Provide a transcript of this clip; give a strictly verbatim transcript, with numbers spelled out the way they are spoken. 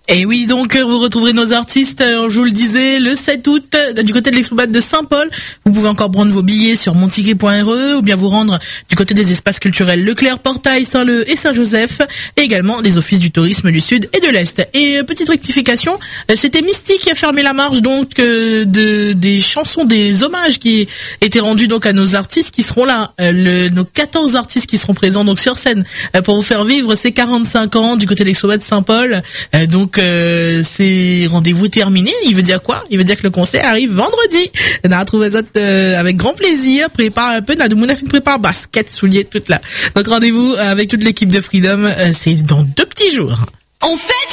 Et oui, donc vous retrouverez nos artistes, je vous le disais, le sept août du côté de l'Expo-Bad de Saint-Paul. Vous pouvez encore prendre vos billets sur monticket point r e ou bien vous rendre du côté des espaces culturels Leclerc, Portail, Saint-Leu et Saint-Joseph, et également des offices du tourisme du Sud et de l'Est. Et petite rectification, c'était Misty qui a fermé la marche donc de des chansons, des hommages qui étaient rendus donc à nos artistes qui seront là, le, nos quatorze artistes qui seront présents donc sur scène pour vous faire vivre ces quarante-cinq ans du côté de l'Expo-Bad de Saint-Paul. Donc euh, c'est rendez-vous terminé. Il veut dire quoi? Il veut dire que le concert arrive vendredi. On a retrouvé ça euh, avec grand plaisir. Prépare un peu, Nadoumouna prépare basket, souliers, tout là. Donc rendez-vous avec toute l'équipe de Freedom, euh, c'est dans deux petits jours. On fait